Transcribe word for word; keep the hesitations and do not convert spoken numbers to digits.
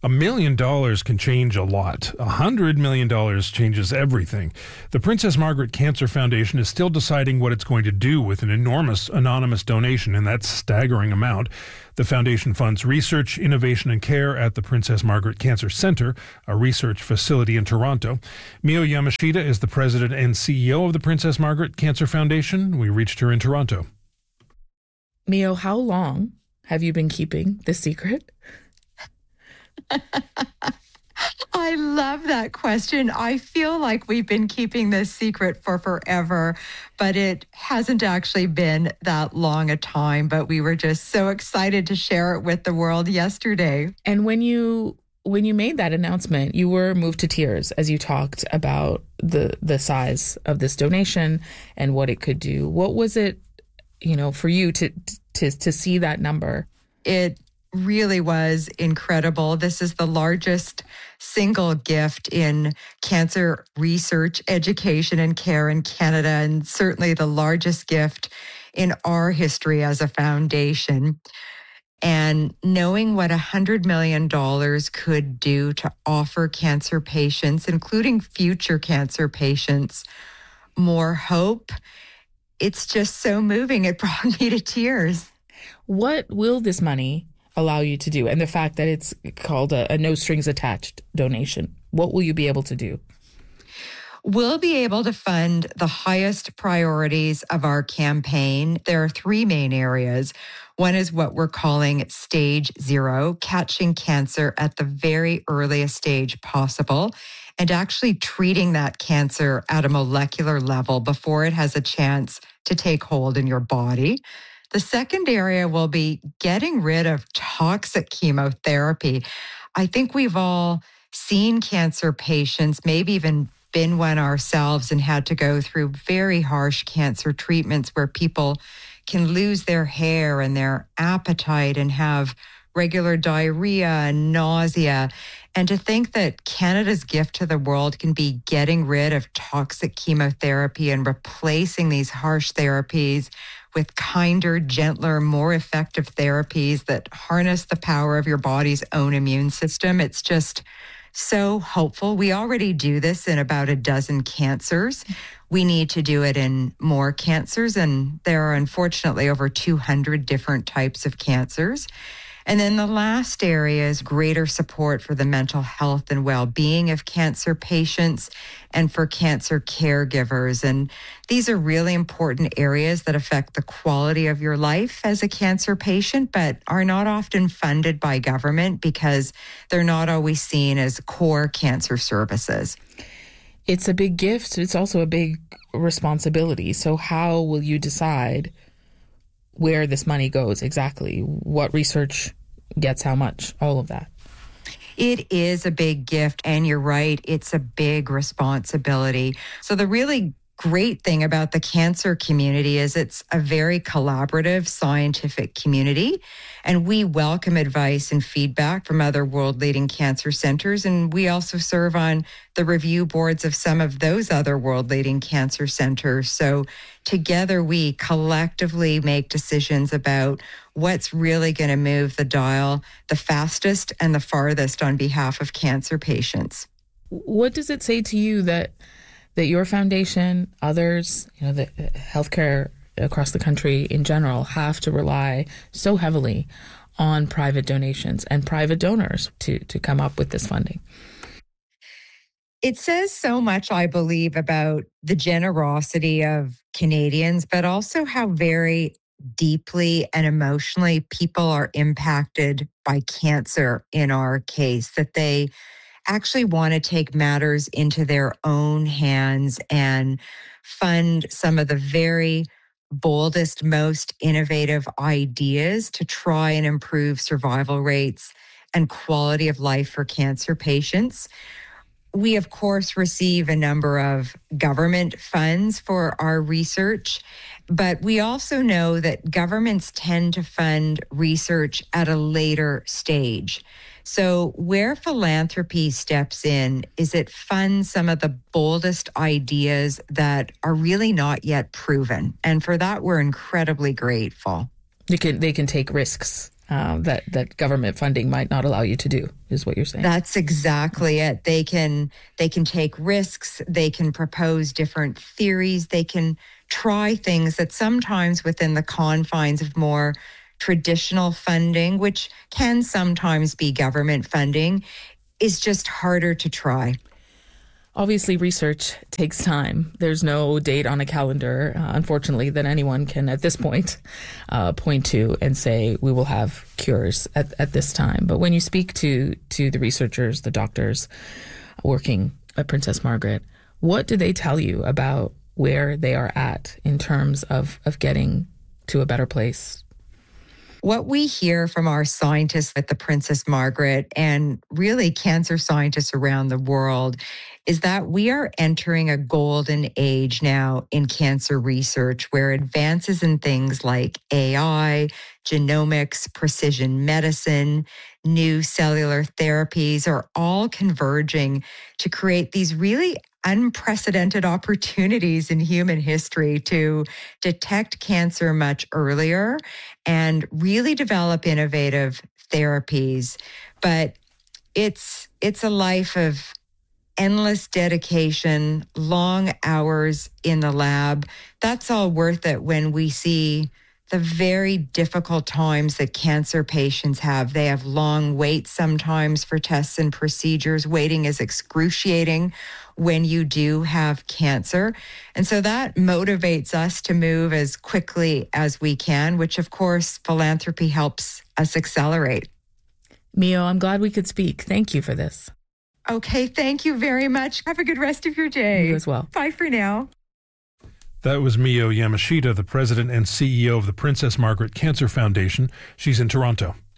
A million dollars can change a lot. A hundred million dollars changes everything. The Princess Margaret Cancer Foundation is still deciding what it's going to do with an enormous anonymous donation, and that's staggering amount. The foundation funds research, innovation, and care at the Princess Margaret Cancer Centre, a research facility in Toronto. Mio Yamashita is the president and C E O of the Princess Margaret Cancer Foundation. We reached her in Toronto. Mio, how long have you been keeping this secret? I love that question. I feel like we've been keeping this secret for forever, but it hasn't actually been that long a time. But we were just so excited to share it with the world yesterday. And when you when you made that announcement, you were moved to tears as you talked about the the size of this donation and what it could do. What was it, you know, for you to to to see that number? It really was incredible. This is the largest single gift in cancer research, education, and care in Canada, and certainly the largest gift in our history as a foundation. And knowing what one hundred million dollars could do to offer cancer patients, including future cancer patients, more hope, it's just so moving. It brought me to tears. What will this money allow you to do? And the fact that it's called a, a no strings attached donation, what will you be able to do? We'll be able to fund the highest priorities of our campaign. There are three main areas. One is what we're calling stage zero, catching cancer at the very earliest stage possible and actually treating that cancer at a molecular level before it has a chance to take hold in your body. The second area will be getting rid of toxic chemotherapy. I think we've all seen cancer patients, maybe even been one ourselves, and had to go through very harsh cancer treatments where people can lose their hair and their appetite and have regular diarrhea and nausea. And to think that Canada's gift to the world can be getting rid of toxic chemotherapy and replacing these harsh therapies with kinder, gentler, more effective therapies that harness the power of your body's own immune system. It's just so hopeful. We already do this in about a dozen cancers. We need to do it in more cancers, and there are unfortunately over two hundred different types of cancers. And then the last area is greater support for the mental health and well-being of cancer patients and for cancer caregivers. And these are really important areas that affect the quality of your life as a cancer patient, but are not often funded by government because they're not always seen as core cancer services. It's a big gift. It's also a big responsibility. So how will you decide where this money goes exactly? What research gets how much? All of that. It is a big gift, and you're right, it's a big responsibility. So the really great thing about the cancer community is it's a very collaborative scientific community, and we welcome advice and feedback from other world-leading cancer centers, and we also serve on the review boards of some of those other world-leading cancer centers. So together we collectively make decisions about what's really going to move the dial the fastest and the farthest on behalf of cancer patients. What does it say to you that that your foundation, others, you know, the healthcare across the country in general have to rely so heavily on private donations and private donors to, to come up with this funding? It says so much, I believe, about the generosity of Canadians, but also how very deeply and emotionally people are impacted by cancer in our case, that they actually want to take matters into their own hands and fund some of the very boldest, most innovative ideas to try and improve survival rates and quality of life for cancer patients. We, of course, receive a number of government funds for our research, but we also know that governments tend to fund research at a later stage. So where philanthropy steps in is it funds some of the boldest ideas that are really not yet proven. And for that, we're incredibly grateful. They can, they can take risks uh, that, that government funding might not allow you to do, is what you're saying. That's exactly it. They can they can take risks. They can propose different theories. They can try things that sometimes within the confines of more traditional funding, which can sometimes be government funding, is just harder to try. Obviously, research takes time. There's no date on a calendar, uh, unfortunately, that anyone can at this point uh, point to and say we will have cures at, at this time. But when you speak to to the researchers, the doctors working at Princess Margaret, what do they tell you about where they are at in terms of, of getting to a better place? What we hear from our scientists at the Princess Margaret and really cancer scientists around the world is that we are entering a golden age now in cancer research where advances in things like A I, genomics, precision medicine, new cellular therapies are all converging to create these really unprecedented opportunities in human history to detect cancer much earlier and really develop innovative therapies. But it's it's a life of endless dedication, long hours in the lab. That's all worth it when we see the very difficult times that cancer patients have. They have long waits sometimes for tests and procedures. Waiting is excruciating when you do have cancer. And so that motivates us to move as quickly as we can, which of course philanthropy helps us accelerate. Mio, I'm glad we could speak. Thank you for this. Okay, thank you very much. Have a good rest of your day. You as well. Bye for now. That was Mio Yamashita, the president and C E O of the Princess Margaret Cancer Foundation. She's in Toronto.